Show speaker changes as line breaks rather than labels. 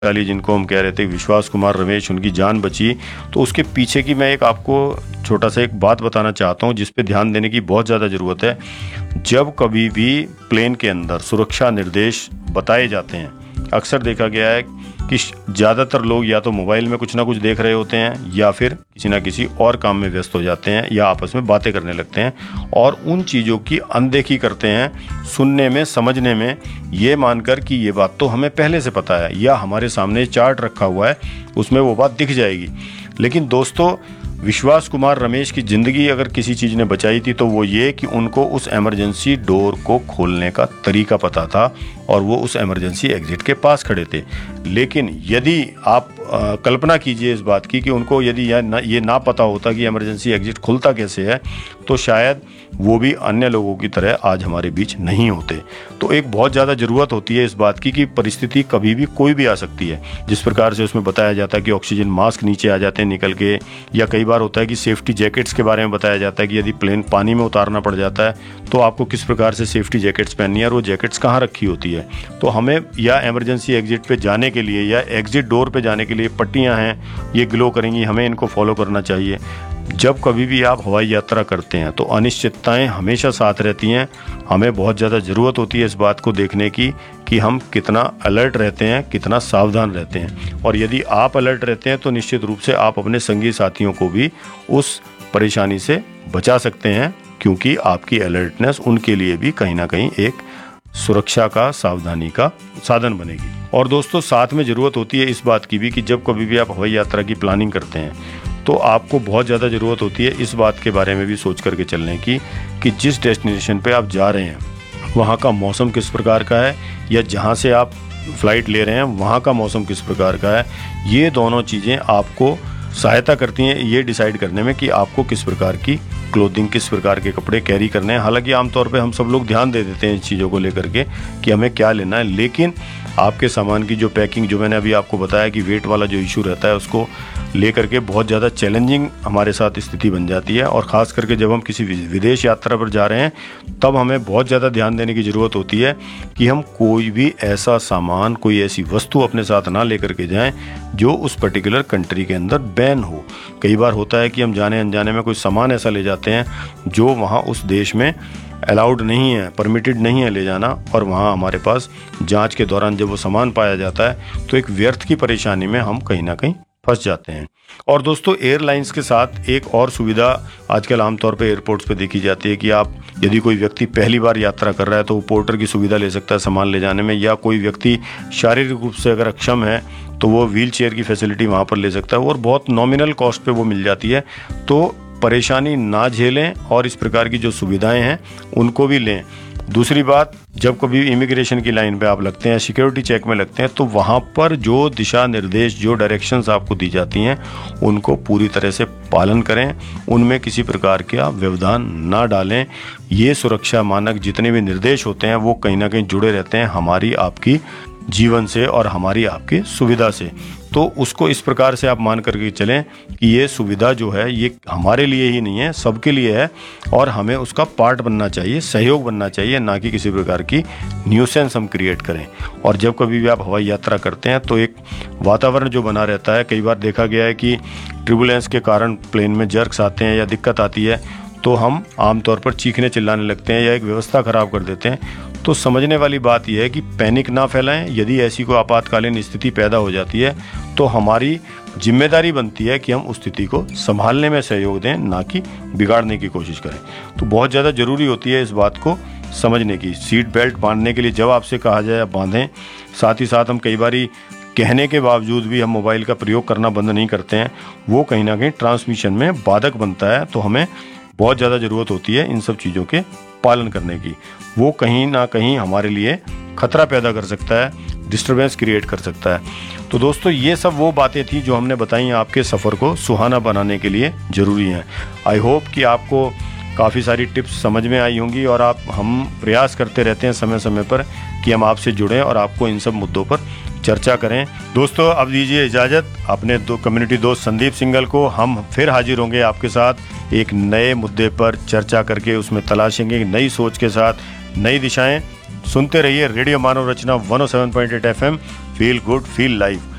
वाली जिनको हम कह रहे थे विश्वास कुमार रमेश, उनकी जान बची। तो उसके पीछे की मैं एक आपको छोटा सा एक बात बताना चाहता हूँ जिस पे ध्यान देने की बहुत ज़्यादा ज़रूरत है। जब कभी भी प्लेन के अंदर सुरक्षा निर्देश बताए जाते हैं, अक्सर देखा गया है कि ज़्यादातर लोग या तो मोबाइल में कुछ ना कुछ देख रहे होते हैं या फिर किसी ना किसी और काम में व्यस्त हो जाते हैं या आपस में बातें करने लगते हैं और उन चीज़ों की अनदेखी करते हैं, सुनने में, समझने में, ये मानकर कि ये बात तो हमें पहले से पता है या हमारे सामने चार्ट रखा हुआ है उसमें वो बात दिख जाएगी। लेकिन दोस्तों, विश्वास कुमार रमेश की ज़िंदगी अगर किसी चीज़ ने बचाई थी तो वो ये कि उनको उस इमरजेंसी डोर को खोलने का तरीका पता था और वो उस इमरजेंसी एग्जिट के पास खड़े थे। लेकिन यदि आप कल्पना कीजिए इस बात की कि उनको यदि ये ना पता होता कि इमरजेंसी एग्जिट खुलता कैसे है, तो शायद वो भी अन्य लोगों की तरह आज हमारे बीच नहीं होते। तो एक बहुत ज़्यादा ज़रूरत होती है इस बात की कि परिस्थिति कभी भी कोई भी आ सकती है। जिस प्रकार से उसमें बताया जाता है कि ऑक्सीजन मास्क नीचे आ जाते हैं निकल के, या कई बार होता है कि सेफ्टी जैकेट्स के बारे में बताया जाता है कि यदि प्लेन पानी में उतारना पड़ जाता है तो आपको किस प्रकार से सेफ्टी जैकेट्स पहननी है और वो जैकेट्स कहाँ रखी होती है। तो हमें या इमरजेंसी एग्जिट पे जाने के लिए या एग्जिट डोर पे जाने के लिए पट्टियाँ हैं, ये ग्लो करेंगी, हमें इनको फॉलो करना चाहिए। जब कभी भी आप हवाई यात्रा करते हैं तो अनिश्चितताएं हमेशा साथ रहती हैं। हमें बहुत ज़्यादा ज़रूरत होती है इस बात को देखने की कि हम कितना अलर्ट रहते हैं, कितना सावधान रहते हैं। और यदि आप अलर्ट रहते हैं तो निश्चित रूप से आप अपने संगी साथियों को भी उस परेशानी से बचा सकते हैं, क्योंकि आपकी अलर्टनेस उनके लिए भी कहीं ना कहीं एक सुरक्षा का, सावधानी का साधन बनेगी। और दोस्तों, साथ में ज़रूरत होती है इस बात की भी कि जब कभी भी आप हवाई यात्रा की प्लानिंग करते हैं तो आपको बहुत ज़्यादा ज़रूरत होती है इस बात के बारे में भी सोच करके चलने की कि जिस डेस्टिनेशन पे आप जा रहे हैं वहाँ का मौसम किस प्रकार का है, या जहाँ से आप फ़्लाइट ले रहे हैं वहाँ का मौसम किस प्रकार का है। ये दोनों चीज़ें आपको सहायता करती हैं ये डिसाइड करने में कि आपको किस प्रकार की क्लोथिंग, किस प्रकार के कपड़े कैरी करने हैं। हालांकि आमतौर पे हम सब लोग ध्यान दे देते हैं इस चीज़ों को लेकर के कि हमें क्या लेना है, लेकिन आपके सामान की जो पैकिंग, जो मैंने अभी आपको बताया कि वेट वाला जो इशू रहता है, उसको लेकर के बहुत ज़्यादा चैलेंजिंग हमारे साथ स्थिति बन जाती है। और ख़ास करके जब हम किसी विदेश यात्रा पर जा रहे हैं तब हमें बहुत ज़्यादा ध्यान देने की ज़रूरत होती है कि हम कोई भी ऐसा सामान, कोई ऐसी वस्तु अपने साथ ना लेकर के जाएं जो उस पर्टिकुलर कंट्री के अंदर बैन हो। कई बार होता है कि हम जाने अनजाने में कोई सामान ऐसा ले जाते हैं जो वहाँ उस देश में अलाउड नहीं है, परमिटेड नहीं है ले जाना, और वहाँ हमारे पास जांच के दौरान जब वो सामान पाया जाता है तो एक व्यर्थ की परेशानी में हम कहीं ना कहीं फंस जाते हैं। और दोस्तों, एयरलाइंस के साथ एक और सुविधा आजकल आमतौर पर एयरपोर्ट्स पे देखी जाती है कि आप, यदि कोई व्यक्ति पहली बार यात्रा कर रहा है तो वो पोर्टर की सुविधा ले सकता है सामान ले जाने में, या कोई व्यक्ति शारीरिक रूप से अगर अक्षम है तो वो व्हील चेयर की फैसिलिटी वहाँ पर ले सकता है और बहुत नॉमिनल कॉस्ट पे वो मिल जाती है। तो परेशानी ना झेलें और इस प्रकार की जो सुविधाएं हैं उनको भी लें। दूसरी बात, जब कभी इमिग्रेशन की लाइन पे आप लगते हैं, सिक्योरिटी चेक में लगते हैं, तो वहाँ पर जो दिशा निर्देश, जो डायरेक्शंस आपको दी जाती हैं उनको पूरी तरह से पालन करें, उनमें किसी प्रकार का व्यवधान ना डालें। ये सुरक्षा मानक जितने भी निर्देश होते हैं वो कहीं ना कहीं जुड़े रहते हैं हमारी आपकी जीवन से और हमारी आपकी सुविधा से। तो उसको इस प्रकार से आप मान करके चलें कि ये सुविधा जो है ये हमारे लिए ही नहीं है, सबके लिए है और हमें उसका पार्ट बनना चाहिए, सहयोग बनना चाहिए, ना कि किसी प्रकार की न्यूसेंस हम क्रिएट करें। और जब कभी भी आप हवाई यात्रा करते हैं तो एक वातावरण जो बना रहता है, कई बार देखा गया है कि ट्रिबुलेंस के कारण प्लेन में जर्क्स आते हैं या दिक्कत आती है तो हम आमतौर पर चीखने चिल्लाने लगते हैं या एक व्यवस्था खराब कर देते हैं। तो समझने वाली बात यह है कि पैनिक ना फैलाएं। यदि ऐसी कोई आपातकालीन स्थिति पैदा हो जाती है तो हमारी जिम्मेदारी बनती है कि हम उस स्थिति को संभालने में सहयोग दें, ना कि बिगाड़ने की कोशिश करें। तो बहुत ज़्यादा ज़रूरी होती है इस बात को समझने की। सीट बेल्ट बांधने के लिए जब आपसे कहा जाए आप बांधें। साथ ही साथ हम कई बारी कहने के बावजूद भी हम मोबाइल का प्रयोग करना बंद नहीं करते हैं, वो कहीं ना कहीं ट्रांसमिशन में बाधक बनता है। तो हमें बहुत ज़्यादा ज़रूरत होती है इन सब चीज़ों के पालन करने की। वो कहीं ना कहीं हमारे लिए खतरा पैदा कर सकता है, डिस्टर्बेंस क्रिएट कर सकता है। तो दोस्तों, ये सब वो बातें थी जो हमने बताई आपके सफ़र को सुहाना बनाने के लिए ज़रूरी हैं। आई होप कि आपको काफ़ी सारी टिप्स समझ में आई होंगी और हम प्रयास करते रहते हैं समय समय पर कि हम आपसे जुड़ें और आपको इन सब मुद्दों पर चर्चा करें। दोस्तों, अब दीजिए इजाज़त अपने कम्युनिटी दोस्त संदीप सिंघल को। हम फिर हाजिर होंगे आपके साथ एक नए मुद्दे पर चर्चा करके, उसमें तलाशेंगे नई सोच के साथ नई दिशाएं। सुनते रहिए रेडियो मानव रचना 107.8 FM। Feel good feel live.